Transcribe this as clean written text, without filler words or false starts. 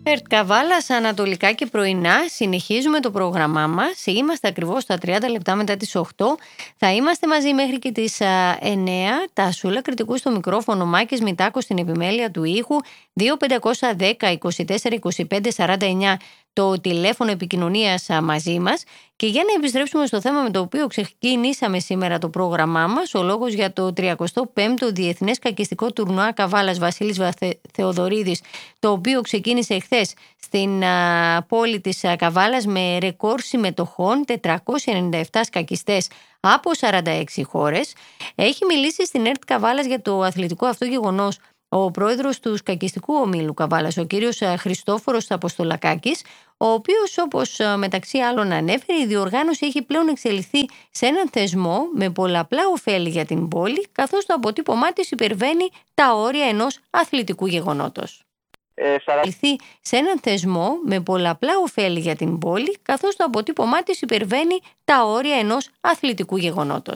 ΕΡΤ Καβάλας, ανατολικά και πρωινά. Συνεχίζουμε το πρόγραμμά μας. Είμαστε ακριβώς στα 30 λεπτά μετά τις 8. Θα είμαστε μαζί μέχρι και τις 9. Τασούλα κριτικού στο μικρόφωνο, Μάκης Μητάκος στην επιμέλεια του ήχου. 2510 24 25 49 το τηλέφωνο επικοινωνίας μαζί μας. Και για να επιστρέψουμε στο θέμα με το οποίο ξεκινήσαμε σήμερα το πρόγραμμά μας, ο λόγος για το 35ο Διεθνές Κακιστικό Τουρνουά Καβάλας Βασίλης Θεοδωρίδης, το οποίο ξεκίνησε εχθές στην πόλη της Καβάλας με ρεκόρ συμμετοχών, 497 σκακιστές από 46 χώρες. Έχει μιλήσει στην ΕΡΤ Καβάλας για το αθλητικό αυτό γεγονός ο πρόεδρος του σκακιστικού ομίλου Καβάλας, ο κύριος Χριστόφορος Αποστολακάκης, ο οποίος, όπως μεταξύ άλλων ανέφερε, η διοργάνωση έχει πλέον εξελιχθεί σε έναν θεσμό με πολλαπλά ωφέλη για την πόλη, καθώς το αποτύπωμά της υπερβαίνει τα όρια ενός αθλητικού γεγονότος. Σε έναν θεσμό με πολλαπλά ωφέλη για την πόλη, καθώς το αποτύπωμά της υπερβαίνει τα όρια ενός αθλητικού γεγονότος.